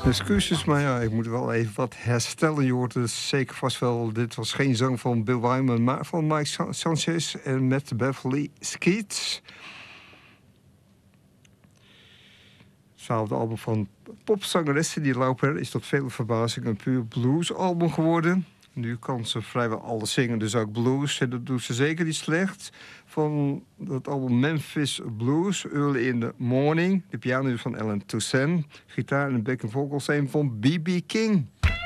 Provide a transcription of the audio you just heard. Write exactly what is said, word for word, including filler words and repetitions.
Excuses, maar ja, ik moet wel even wat herstellen. Je hoort het zeker vast wel. Dit was geen zang van Bill Wyman, maar van Mike San- Sanchez en met Beverly Skeets. Hetzelfde album van popzangeressen die Lauper is tot vele verbazing een puur bluesalbum geworden. Nu kan ze vrijwel alles zingen, dus ook blues. En dat doet ze zeker niet slecht. Van dat album Memphis Blues, Early in the Morning. De piano is van Alan Toussaint. Gitaar en backing vocals zijn van B B King.